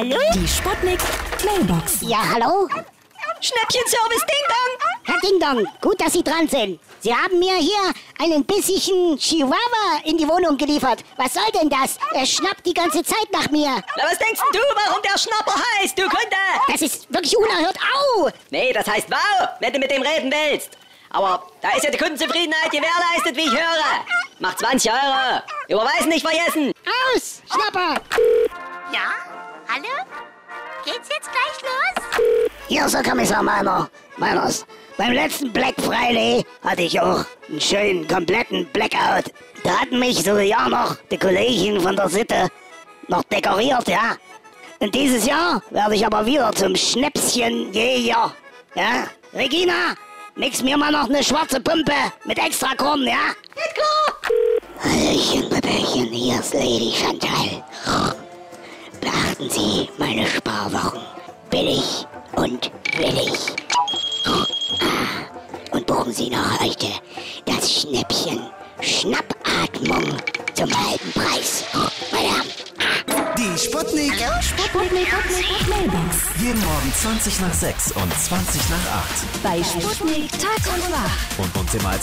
Hallo? Die Sputnik Mailbox. Ja, hallo? Schnäppchenservice Ding Dong! Herr Ding Dong, gut, dass Sie dran sind. Sie haben mir hier einen bissigen Chihuahua in die Wohnung geliefert. Was soll denn das? Er schnappt die ganze Zeit nach mir. Na, was denkst denn du, warum der Schnapper heißt, du Kunde? Das ist wirklich unerhört. Au! Nee, das heißt wow, wenn du mit dem reden willst. Aber da ist ja die Kundenzufriedenheit gewährleistet, wie ich höre. Macht 20 €. Überweisen nicht vergessen. Aus, Schnapper! Ja? Hallo? Geht's jetzt gleich los? Hier ist der Kommissar Meiners. Beim letzten Black Friday hatte ich auch einen schönen, kompletten Blackout. Da hatten mich sogar noch die Kollegen von der Sitte noch dekoriert, ja. Und dieses Jahr werde ich aber wieder zum Schnäpschenjäger, ja. Regina, mix mir mal noch eine schwarze Pumpe mit extra Korn, ja. Geht klar. Hallöchen, Brüderchen, hier ist Lady Chantal. Beachten Sie meine Sparwochen. Billig und willig. Und buchen Sie noch heute das Schnäppchen Schnappatmung zum halben Preis. Meine Herren. Die Sputnik. Hallo? Sputnik Mailbox. Jeden Morgen 20 nach 6 und 20 nach 8. Bei Sputnik Tag und Nacht. Und uns immer als